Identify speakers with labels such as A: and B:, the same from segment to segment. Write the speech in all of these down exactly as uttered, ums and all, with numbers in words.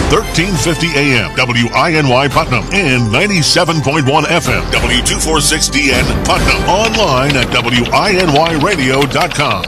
A: thirteen fifty A M, W I N Y Putnam, and ninety-seven point one F M, W two forty-six D N Putnam. Online at W I N Y radio dot com.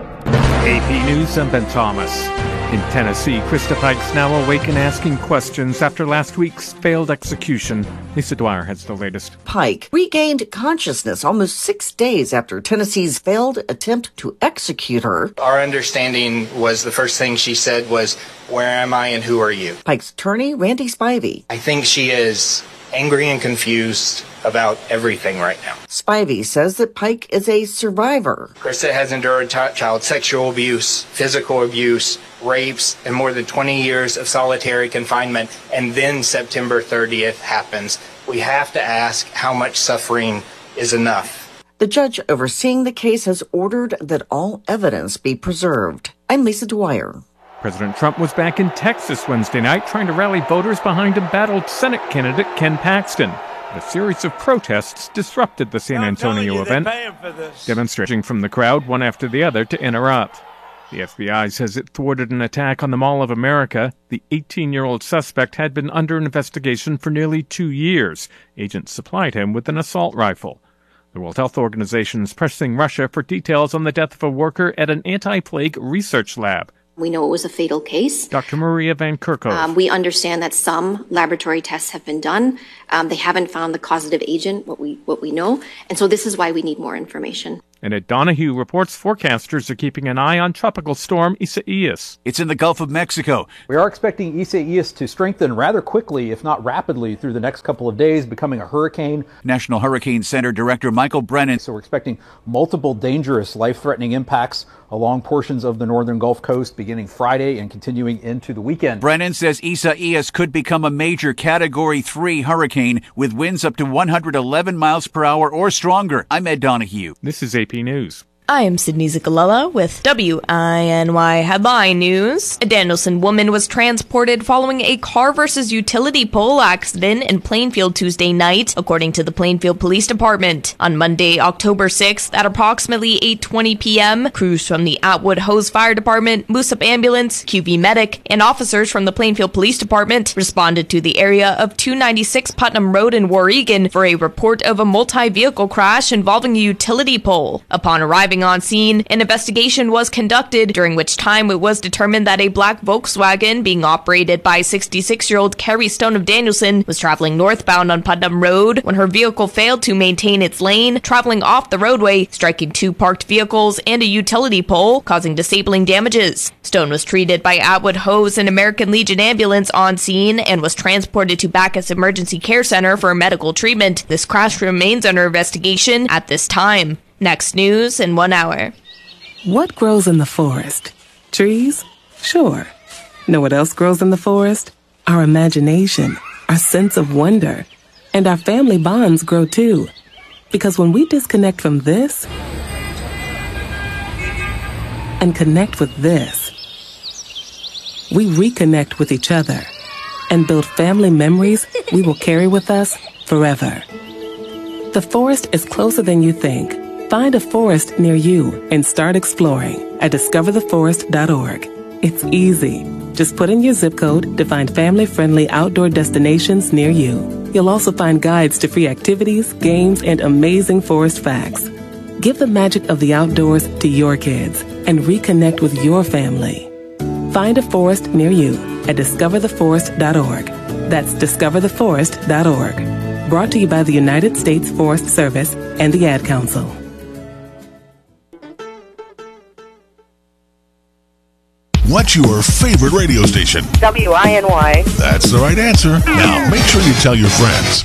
B: A P News, I'm Ben Thomas. In Tennessee, Krista Pike's now awake and asking questions after last week's failed execution. Lisa Dwyer has the latest.
C: Pike regained consciousness almost six days after Tennessee's failed attempt to execute her.
D: Our understanding was the first thing she said was, "Where am I and who are you?"
C: Pike's attorney, Randy Spivey.
D: I think she is angry and confused about everything right now.
C: Spivey says that Pike is a survivor.
D: Krista has endured t- child sexual abuse, physical abuse, rapes, and more than twenty years of solitary confinement, and then September thirtieth happens. We have to ask how much suffering is enough.
C: The judge overseeing the case has ordered that all evidence be preserved. I'm Lisa Dwyer.
B: President Trump was back in Texas Wednesday night trying to rally voters behind embattled Senate candidate Ken Paxton. A series of protests disrupted the San Antonio event, demonstrating from the crowd one after the other to interrupt. The F B I says it thwarted an attack on the Mall of America. The eighteen-year-old suspect had been under investigation for nearly two years. Agents supplied him with an assault rifle. The World Health Organization is pressing Russia for details on the death of a worker at an anti-plague research lab.
E: We know it was a fatal case.
B: Doctor Maria Van Kerkhove.
E: Um, we understand that some laboratory tests have been done. Um, they haven't found the causative agent, what we what we know. And so this is why we need more information.
B: And at Donahue reports forecasters are keeping an eye on tropical storm Isaias.
F: It's in the Gulf of Mexico.
G: We are expecting Isaias to strengthen rather quickly, if not rapidly, through the next couple of days, becoming a hurricane.
F: National Hurricane Center Director Michael Brennan.
G: So we're expecting multiple dangerous, life-threatening impacts along portions of the northern Gulf Coast beginning Friday and continuing into the weekend.
F: Brennan says Isaias could become a major Category three hurricane with winds up to one hundred eleven miles per hour or stronger. I'm Ed Donahue.
B: This is A P News.
H: I am Sydney Zicolella with W I N Y Headline News. A Danielson woman was transported following a car versus utility pole accident in Plainfield Tuesday night, according to the Plainfield Police Department. On Monday, October sixth, at approximately eight twenty p.m., crews from the Atwood Hose Fire Department, Moosup Ambulance, Q V Medic, and officers from the Plainfield Police Department responded to the area of two ninety-six Putnam Road in Warrigan for a report of a multi-vehicle crash involving a utility pole. Upon arriving on scene, an investigation was conducted, during which time it was determined that a black Volkswagen being operated by sixty-six-year-old Carrie Stone of Danielson was traveling northbound on Putnam Road when her vehicle failed to maintain its lane, traveling off the roadway, striking two parked vehicles and a utility pole, causing disabling damages. Stone was treated by Atwood Hose and American Legion ambulance on scene and was transported to Bacchus Emergency Care Center for medical treatment. This crash remains under investigation at this time. Next news in one hour.
I: What grows in the forest? Trees? Sure. Know what else grows in the forest? Our imagination, our sense of wonder, and our family bonds grow too. Because when we disconnect from this and connect with this, we reconnect with each other and build family memories we will carry with us forever. The forest is closer than you think. Find a forest near you and start exploring at discover the forest dot org. It's easy. Just put in your zip code to find family-friendly outdoor destinations near you. You'll also find guides to free activities, games, and amazing forest facts. Give the magic of the outdoors to your kids and reconnect with your family. Find a forest near you at discover the forest dot org. That's discover the forest dot org. Brought to you by the United States Forest Service and the Ad Council.
A: What's your favorite radio station?
J: W I N Y.
A: That's the right answer. Now, make sure you tell your friends.